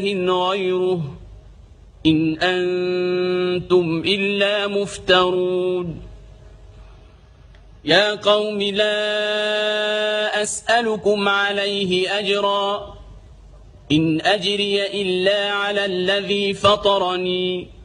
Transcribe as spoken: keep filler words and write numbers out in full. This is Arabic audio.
غيره إن أنتم إلا مفترون. يا قوم لا أسألكم عليه أجرا إن أجري إلا على الذي فطرني